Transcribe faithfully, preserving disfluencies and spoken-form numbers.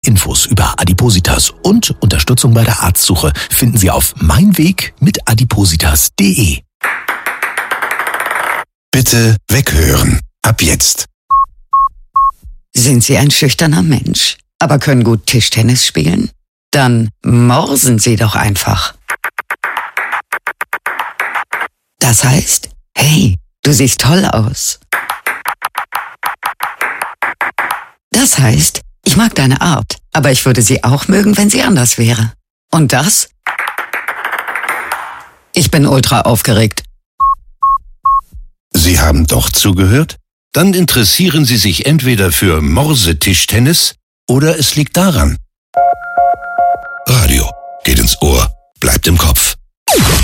Infos über Adipositas und Unterstützung bei der Arztsuche finden Sie auf meinwegmitadipositas punkt de. Bitte weghören. Ab jetzt. Sind Sie ein schüchterner Mensch, aber können gut Tischtennis spielen? Dann morsen Sie doch einfach. Das heißt, hey, du siehst toll aus. Das heißt, ich mag deine Art, aber ich würde sie auch mögen, wenn sie anders wäre. Und das? Ich bin ultra aufgeregt. Sie haben doch zugehört? Dann interessieren Sie sich entweder für Morsetischtennis oder es liegt daran. Radio geht ins Ohr, bleibt im Kopf.